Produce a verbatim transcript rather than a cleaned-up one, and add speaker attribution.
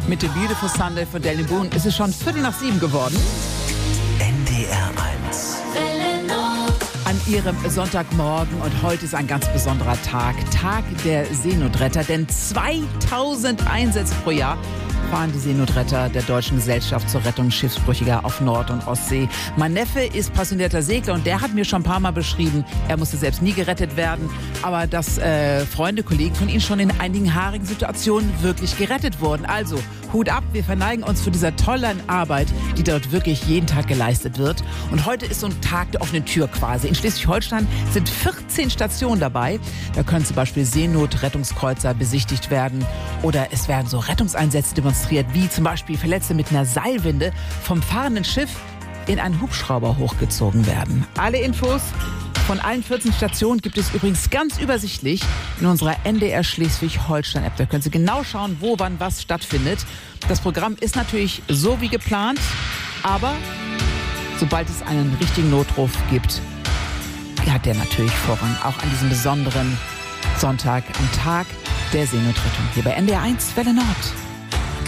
Speaker 1: Mit dem Beautiful Sunday von Danny Boone ist es schon Viertel nach sieben geworden.
Speaker 2: N D R eins.
Speaker 1: An ihrem Sonntagmorgen und heute ist ein ganz besonderer Tag. Tag der Seenotretter, denn zweitausend Einsätze pro Jahr fahren die Seenotretter der Deutschen Gesellschaft zur Rettung Schiffsbrüchiger auf Nord- und Ostsee. Mein Neffe ist passionierter Segler und der hat mir schon ein paar Mal beschrieben, er musste selbst nie gerettet werden, aber dass äh, Freunde, Kollegen von ihm schon in einigen haarigen Situationen wirklich gerettet wurden. Also Hut ab, wir verneigen uns für dieser tollen Arbeit, die dort wirklich jeden Tag geleistet wird. Und heute ist so ein Tag der offenen Tür quasi. In Schleswig-Holstein sind vierzehn Stationen dabei. Da können zum Beispiel Seenotrettungskreuzer besichtigt werden oder es werden so Rettungseinsätze demonstriert, wie zum Beispiel Verletzte mit einer Seilwinde vom fahrenden Schiff in einen Hubschrauber hochgezogen werden. Alle Infos von allen vierzehn Stationen gibt es übrigens ganz übersichtlich in unserer N D R Schleswig-Holstein-App. Da können Sie genau schauen, wo, wann, was stattfindet. Das Programm ist natürlich so wie geplant, aber sobald es einen richtigen Notruf gibt, hat der natürlich Vorrang, auch an diesem besonderen Sonntag, am Tag der Seenotrettung. Hier bei N D R eins Welle Nord.